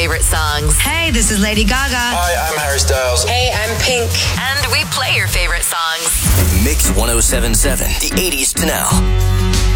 favorite songs. Hey, this is Lady Gaga. Hi, I'm Harry Styles. Hey, I'm Pink. And we play your favorite songs. Mix 107.7, the 80s to now.